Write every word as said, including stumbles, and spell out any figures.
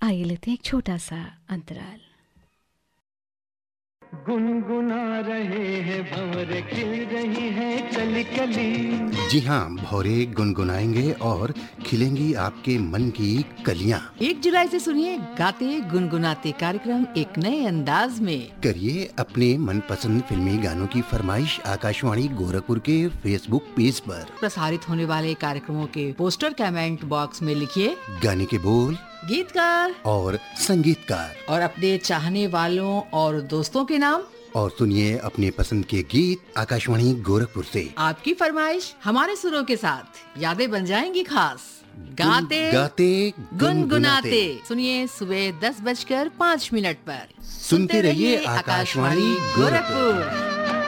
आइए लेते हैं एक छोटा सा अंतराल। गुनगुना रहे हैं भंवरे, खिल रही है कली कली। जी हाँ, भौरे गुनगुनाएंगे और खिलेंगी आपके मन की कलियां। एक जुलाई से सुनिए गाते गुनगुनाते कार्यक्रम एक नए अंदाज में। करिए अपने मनपसंद फिल्मी गानों की फरमाइश आकाशवाणी गोरखपुर के फेसबुक पेज पर। प्रसारित होने वाले कार्यक्रमों के पोस्टर कमेंट बॉक्स में लिखिए गाने के बोल, गीतकार और संगीतकार, और अपने चाहने वालों और दोस्तों के नाम। और सुनिए अपने पसंद के गीत आकाशवाणी गोरखपुर से। आपकी फरमाइश हमारे सुरों के साथ यादें बन जाएंगी खास। गाते गाते गुनगुनाते सुनिए सुबह दस बजकर पाँच मिनट पर। सुनते रहिए आकाशवाणी गोरखपुर।